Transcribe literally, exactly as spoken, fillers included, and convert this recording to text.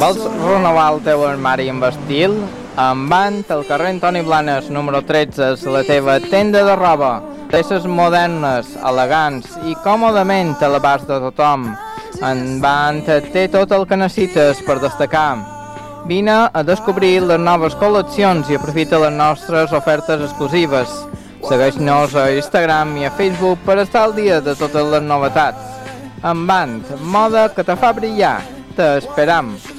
Vols renovar el teu armari amb estil? En Vant, al carrer Antoni Blanes, número tretze, és la teva tenda de roba. Peces modernes, elegants i còmodament a l'abast de tothom. En Vant té tot el que necessites per destacar. Vine a descobrir les noves col·leccions i aprofita les nostres ofertes exclusives. Segueix-nos a Instagram i a Facebook per estar al dia de totes les novetats. En Vant, moda que te fa brillar. T'esperam.